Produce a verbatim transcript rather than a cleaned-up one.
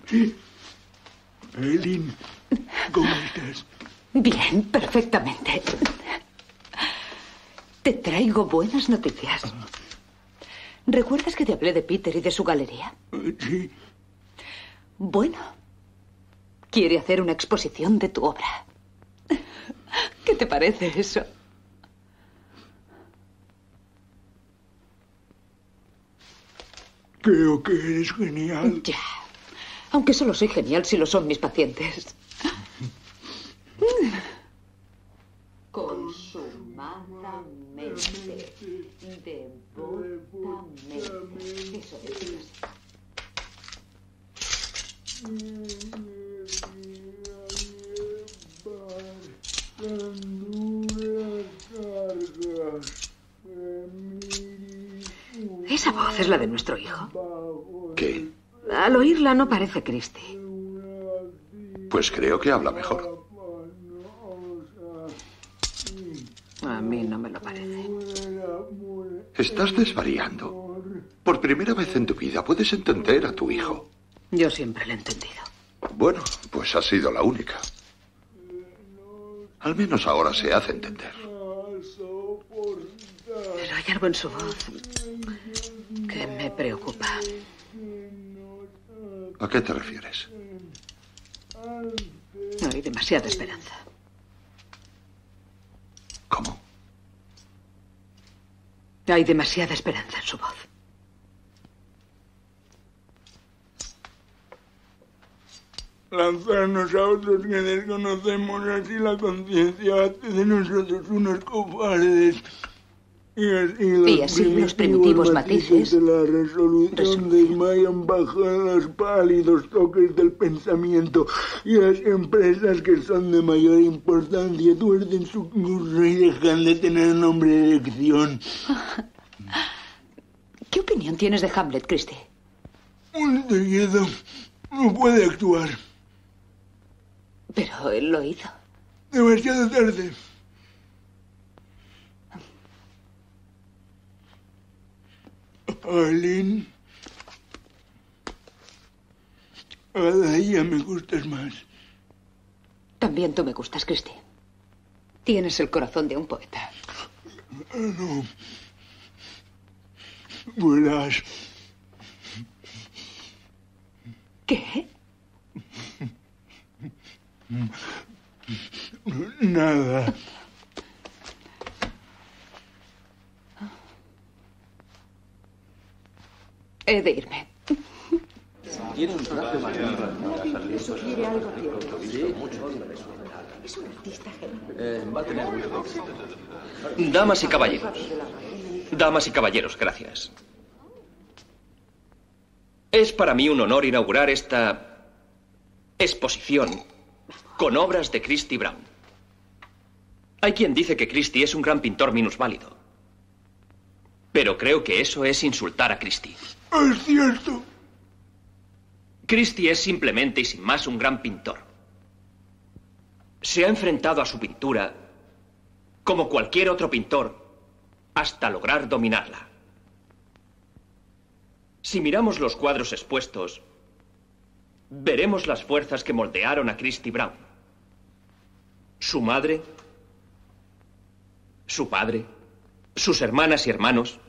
Sí. Eileen, ¿cómo estás? Bien, perfectamente. Te traigo buenas noticias. ¿Recuerdas que te hablé de Peter y de su galería? Sí. Bueno, quiere hacer una exposición de tu obra. ¿Qué te parece eso? Creo que eres genial. Ya. Aunque solo soy genial si lo son mis pacientes. Consumadamente. Devotamente. Eso es. Esa voz es la de nuestro hijo. ¿Qué? Al oírla no parece Christie. Pues creo que habla mejor. A mí no me lo parece. Estás desvariando. Por primera vez en tu vida puedes entender a tu hijo. Yo siempre lo he entendido. Bueno, pues ha sido la única. Al menos ahora se hace entender. Pero hay algo en su voz que me preocupa. ¿A qué te refieres? No hay demasiada esperanza. ¿Cómo? Hay demasiada esperanza en su voz. Lanzarnos a otros que desconocemos, así la conciencia hace de nosotros unos cobardes. Y así los, y así los primitivos matices de la resolución, resolución desmayan bajo los pálidos toques del pensamiento, y las empresas que son de mayor importancia tuercen su curso y dejan de tener nombre de elección. ¿Qué opinión tienes de Hamlet, Christie? Un deterioro no puede actuar. Pero él lo hizo. Demasiado tarde. Eileen, cada día me gustas más. También tú me gustas, Christie. Tienes el corazón de un poeta. No. Vuelas. ¿Qué? Nada. He de irme. Tiene un trato magnífico. Sugiere algo cierto. Sí, mucho. Es un artista genial. Eh, va a tener mucho éxito. Damas y caballeros. Damas y caballeros, gracias. Es para mí un honor inaugurar esta exposición con obras de Christie Brown. Hay quien dice que Christie es un gran pintor minusválido. Pero creo que eso es insultar a Christie. Es cierto. Christie es simplemente y sin más un gran pintor. Se ha enfrentado a su pintura como cualquier otro pintor hasta lograr dominarla. Si miramos los cuadros expuestos, veremos las fuerzas que moldearon a Christie Brown. Su madre, su padre, sus hermanas y hermanos,